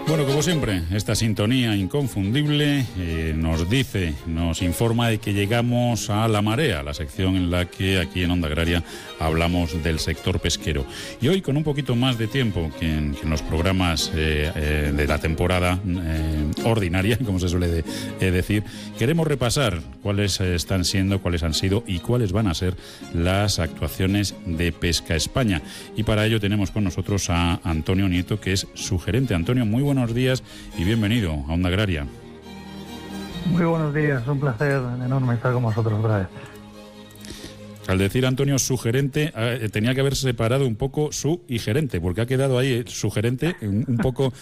Bueno, como siempre, esta sintonía inconfundible nos informa de que llegamos a La Marea, la sección en la que aquí en Onda Agraria hablamos del sector pesquero. Y hoy, con un poquito más de tiempo que en los programas de la temporada ordinaria, como se suele decir, queremos repasar cuáles han sido y cuáles van a ser las actuaciones de Pesca España. Y para ello tenemos con nosotros a Antonio Nieto, que es su gerente. Antonio, muy buenos días y bienvenido a Onda Agraria. Muy buenos días, un placer enorme estar con vosotros otra vez. Al decir Antonio su gerente, tenía que haber separado un poco su y gerente, porque ha quedado ahí su gerente un poco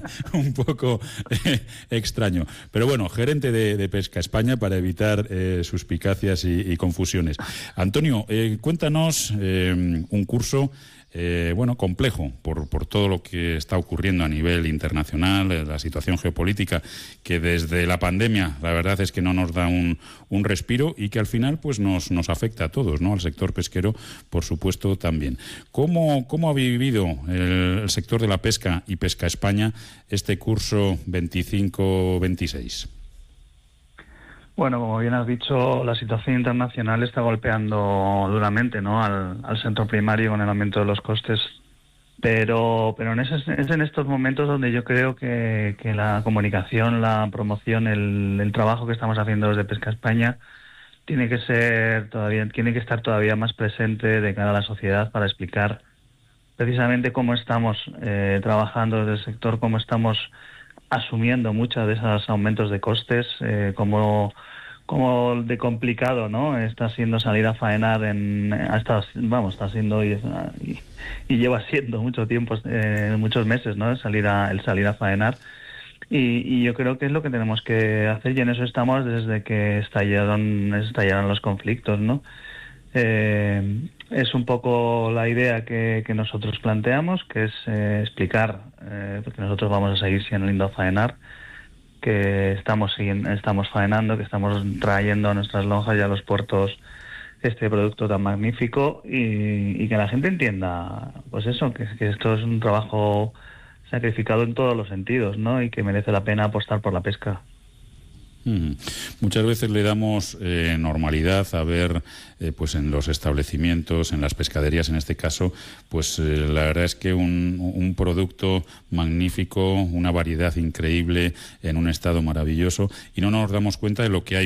extraño. Pero bueno, gerente de Pesca España, para evitar suspicacias y confusiones. Antonio, cuéntanos un curso complejo por todo lo que está ocurriendo a nivel internacional, la situación geopolítica, que desde la pandemia la verdad es que no nos da un respiro y que al final pues nos afecta a todos, ¿no? Al sector pesquero, por supuesto, también. ¿Cómo ha vivido el sector de la pesca y Pesca España este curso 25-26? Bueno, como bien has dicho, la situación internacional está golpeando duramente, ¿no?, al sector primario con el aumento de los costes, pero es en estos momentos donde yo creo que la comunicación, la promoción, el trabajo que estamos haciendo desde Pesca España tiene que estar todavía más presente de cara a la sociedad para explicar precisamente cómo estamos trabajando desde el sector, cómo estamos asumiendo muchos de esos aumentos de costes, cómo de complicado, ¿no?, está siendo salir a faenar está siendo y lleva siendo mucho tiempo, muchos meses, ¿no?, el salir a faenar. Y yo creo que es lo que tenemos que hacer, y en eso estamos desde que estallaron los conflictos, ¿no? Es un poco la idea que nosotros planteamos, que es explicar, porque nosotros vamos a seguir siendo a faenar, que estamos faenando, que estamos trayendo a nuestras lonjas y a los puertos este producto tan magnífico, y que la gente entienda, pues eso, que esto es un trabajo sacrificado en todos los sentidos, ¿no?, y que merece la pena apostar por la pesca. Muchas veces le damos normalidad a ver pues en los establecimientos, en las pescaderías en este caso, pues la verdad es que un producto magnífico, una variedad increíble en un estado maravilloso, y no nos damos cuenta de lo que hay